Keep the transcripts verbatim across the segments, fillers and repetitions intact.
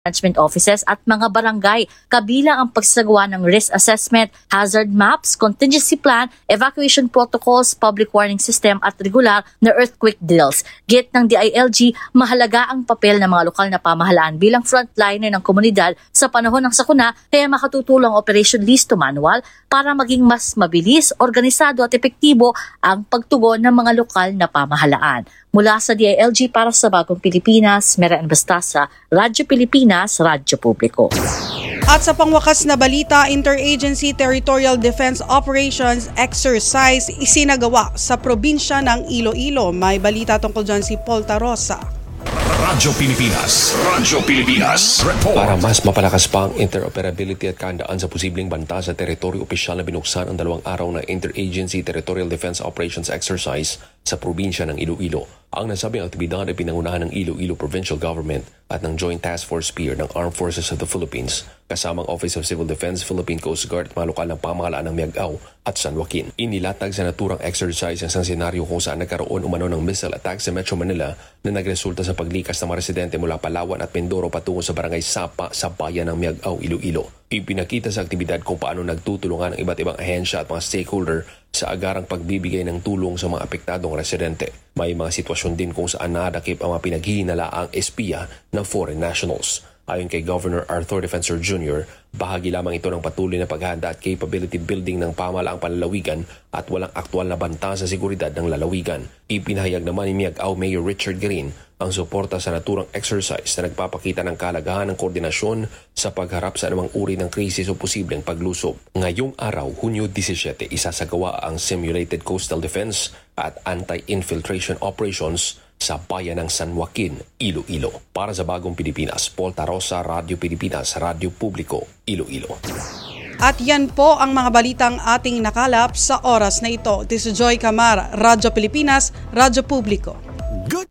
management offices at mga barangay, kabilang ang pagsagawa ng risk assessment, hazard maps, contingency plan, evacuation protocols, public warning system at regular na earthquake drills. Git ng D I L G, mahalaga ang papel ng mga lokal na pamahalaan bilang frontliner ng komunidad sa panahon ng sakuna, kaya makatutulong ang Operation Listo Manual para maging mas mabilis, organisado at epektibo ang pagtugon ng mga lokal na pamahalaan. Mula sa D I L G para sa Bagong Pilipinas, Mera Anbastasa, Radyo Pilipinas, Radyo Publiko. At sa pangwakas na balita, Interagency Territorial Defense Operations Exercise isinagawa sa probinsya ng Iloilo. May balita tungkol dyan si Paul Tarosa. Radyo Pilipinas, Radyo Pilipinas, report. Para mas mapalakas pa ang interoperability at kahandaan sa posibleng banta sa teritoryo, opisyal na binuksan ang dalawang araw na Interagency Territorial Defense Operations Exercise sa probinsya ng Iloilo. Ang nasabing aktibidad ay pinangunahan ng Iloilo Provincial Government at ng Joint Task Force Spear ng Armed Forces of the Philippines, kasamang Office of Civil Defense, Philippine Coast Guard at mga lokal ng pamahalaan ng Miagao at San Joaquin. Inilatag sa naturang exercise ang isang senaryo kung saan nagkaroon umano ng missile attack sa Metro Manila na nagresulta sa paglikas ng mga residente mula Palawan at Mindoro patungo sa barangay Sapa sa bayan ng Miagao, Iloilo. Ipinakita sa aktibidad kung paano nagtutulungan ang iba't ibang ahensya at mga stakeholder sa agarang pagbibigay ng tulong sa mga apektadong residente. May mga sitwasyon din kung saan nadakip ang mga pinaghihinalaang espiya ng foreign nationals. Ayon kay Governor Arthur Defensor Junior, bahagi lamang ito ng patuloy na paghahanda at capability building ng pamahalaang panlalawigan at walang aktual na banta sa seguridad ng lalawigan. Ipinahayag naman ni Miagao Mayor Richard Green ang suporta sa naturang exercise na nagpapakita ng kalagahan ng koordinasyon sa pagharap sa anumang uri ng krisis o posibleng paglusob. Ngayong araw, Hunyo seventeen, isasagawa ang Simulated Coastal Defense at Anti-Infiltration Operations sa bayan ng San Joaquin, Iloilo. Para sa Bagong Pilipinas, Paul Tarosa, Radyo Pilipinas, Radyo Publiko, Iloilo. At yan po ang mga balitang ating nakalap sa oras na ito. This is Joy Camara, Radyo Pilipinas, Radyo Publiko. Good.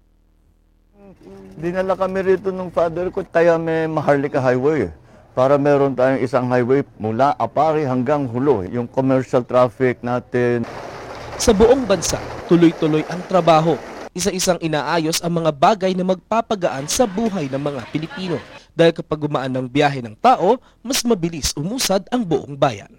Dinala kami rito ng father ko, Tayame Maharlika Highway. Para meron tayong isang highway mula Apari hanggang Hulo. Yung commercial traffic natin. Sa buong bansa, tuloy-tuloy ang trabaho. Isa-isang inaayos ang mga bagay na magpapagaan sa buhay ng mga Pilipino. Dahil kapag gumaan ng biyahe ng tao, mas mabilis umusad ang buong bayan.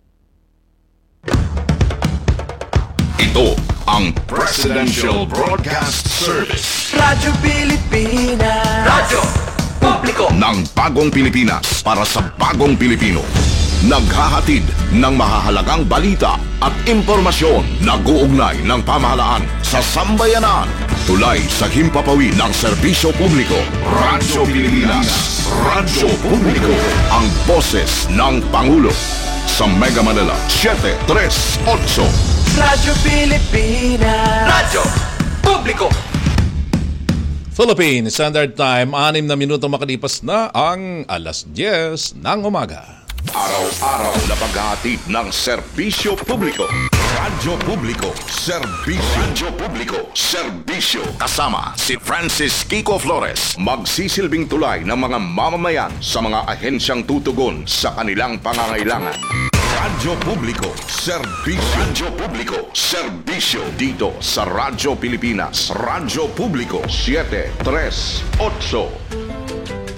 Ito ang Presidential Broadcast Service. Radyo Pilipinas. Radyo Publiko ng Bagong Pilipinas para sa Bagong Pilipino. Naghahatid ng mahahalagang balita at impormasyon na guugnay ng pamahalaan sa sambayanan. Tulay sa himpapawid ng serbisyo publiko. Radyo Pilipinas. Radyo Publiko. Ang boses ng Pangulo. Sa Mega Manila, seven three eight. Radyo Pilipinas. Radyo Publiko. Philippine Standard Time, anim na minuto makalipas na ang alas diyes ng umaga. Araw-araw na paghahatid ng serbisyo publiko. Radyo Publiko, serbisyo. Radyo Publiko, serbisyo. Kasama si Francis Kiko Flores, magsisilbing tulay ng mga mamamayan sa mga ahensyang tutugon sa kanilang pangangailangan. Radyo Publiko, serbisyo. Radyo Publiko, serbisyo. Dito sa Radyo Pilipinas, Radyo Publiko, seven three eight.